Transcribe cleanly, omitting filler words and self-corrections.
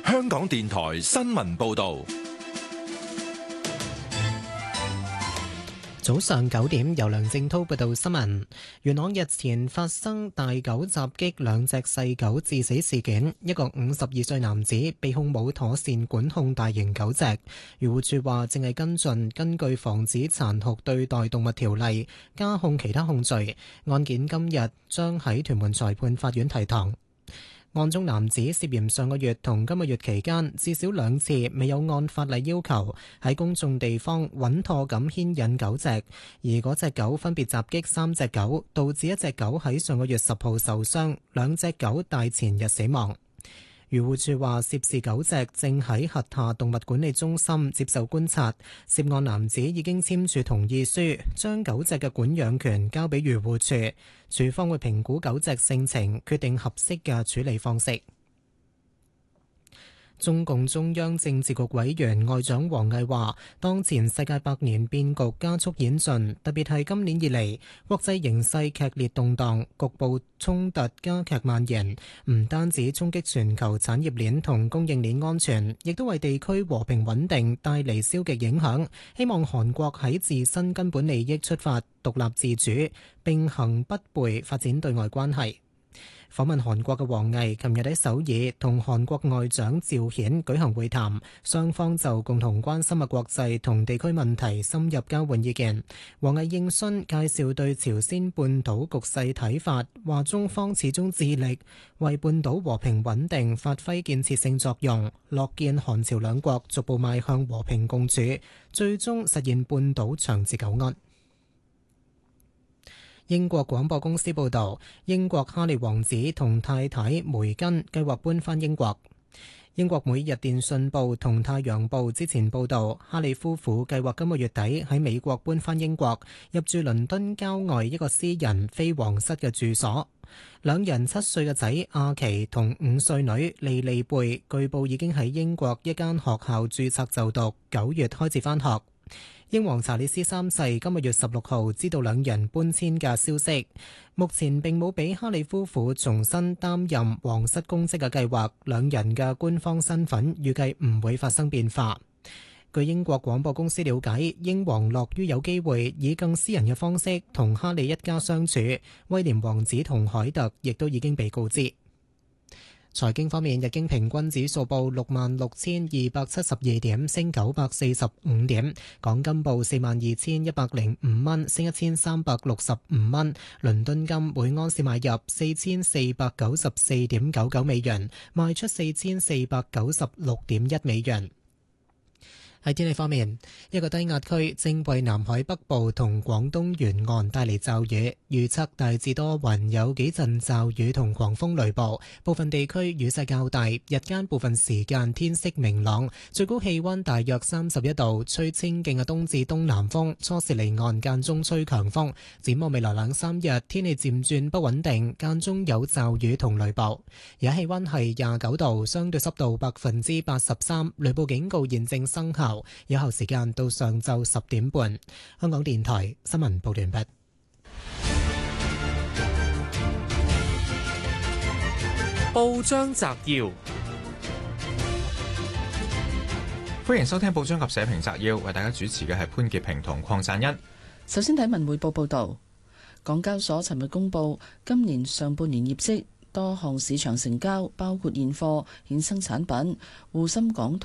香港電台新聞報道。 早上9點，由梁正濤報道新聞。元朗日前發生大狗襲擊兩隻細狗致死事件，一個52歲男子被控冇妥善管控大型狗隻。漁護署話正係跟進根據防止殘酷對待動物條例加控其他控罪，案件今日將喺屯門裁判法院提堂。案中男子涉嫌上個月同今個月期間至少2次未有按法例要求喺公眾地方穩妥咁牽引狗隻，而嗰隻狗分別襲擊3隻狗，導致一隻狗喺上個月10號受傷，2隻狗大前日死亡。漁護署話涉事狗隻正喺轄下動物管理中心接受觀察，涉案男子已經簽署同意書，將狗隻嘅管養權交俾漁護署，署方會評估狗隻性情，決定合適嘅處理方式。中共中央政治局委員外長王毅話，當前世界百年變局加速演進，特別係今年以嚟，國際形勢劇烈動盪，局部衝突加劇蔓延，唔單止衝擊全球產業鏈同供應鏈安全，亦都為地區和平穩定帶嚟消極影響。希望韓國喺自身根本利益出發，獨立自主，並行不悖發展對外關係。訪問韓國嘅王毅琴日喺首爾同韓國外長趙顯舉行會談，雙方就共同關心嘅國際同地區問題深入交換意見。王毅應詢介紹對朝鮮半島局勢睇法，話中方始終致力為半島和平穩定發揮建設性作用，樂見韓朝兩國逐步邁向和平共處，最終實現半島長治久安。英國廣播公司報導，英國哈利王子同太太梅根計劃搬返英國。英國每日電訊報同太陽報之前報導，哈利夫婦計劃今個月底喺美國搬返英國，入住倫敦郊外一個私人非皇室嘅住所。兩人7歲嘅仔阿奇同5歲女莉莉貝據報已經喺英國一間學校註冊就讀，9月開始返學。英皇查理斯3世今個月16號知道兩人搬遷嘅消息，目前並冇俾哈利夫婦重新擔任皇室公職嘅計劃，兩人嘅官方身份預計唔會發生變化。據英國廣播公司了解，英皇樂於有機會以更私人嘅方式同哈利一家相處，威廉王子同凱特亦都已經被告知。財經方面，日經平均指數報66,272點，升945點；港金報42,105蚊，升1365蚊；倫敦金每安士買入4494.99美元，賣出4496.1美元。喺天氣方面，一個低壓區正為南海北部同廣東沿岸帶嚟驟雨，預測大致多雲，有幾陣驟雨同狂風雷暴，部分地區雨勢較大，日間部分時間天色明朗，最高氣溫大約31度，吹清勁嘅東至東南風，初時離岸間中吹強風。展望未來2-3日，天氣漸轉不穩定，間中有驟雨同雷暴。而家氣溫係29度，相對濕度83%，雷暴警告現正生效。有效時間到上晝10點半。香港電台新聞報道完畢。 報章摘要，歡迎收聽報章及社評摘要，為大家主持嘅係潘潔平同鄺贊恩。 首先睇文匯報報道，港交所尋日公布今年上半年業績，多項市場成交，包括現貨、衍生產品、滬深港通